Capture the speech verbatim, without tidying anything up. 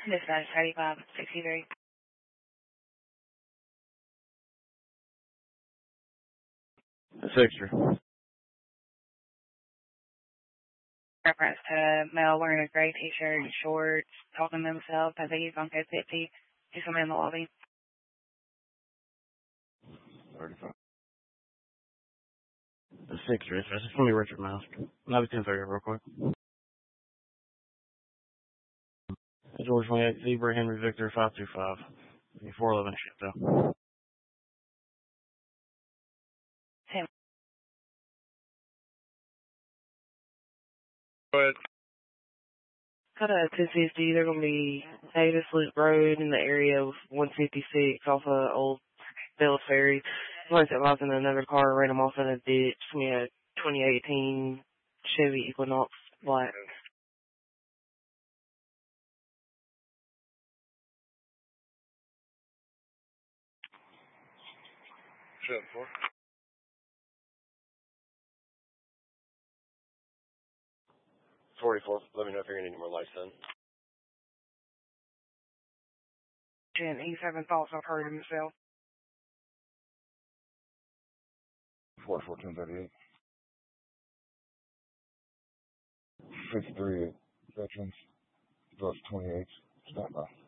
Dispatch thirty-five sixty-three. Sixer. Reference to male wearing a gray t-shirt and shorts, talking to himself. I think he's on code fifty. He's coming in the lobby. thirty-five. The Sixer. It's just from me, Richard Mouse. Lobby ten thirty, real quick. George twenty-eight, Zebra, Henry Victor, five two five. four eleven shit, though. Tim. Go ahead. Cut a ten fifty. They're going to be Davis Loop Road in the area of one fifty-six off of Old Bell Ferry. Somebody that was in another car, ran them off in a ditch. We had twenty eighteen Chevy Equinox black. Shut for. forty-four. Let me know if you're going to need more lights then. And he's having thoughts of hurting himself. four fourteen thirty-eight. fifty-three Veterans, plus twenty-eight. Stand by.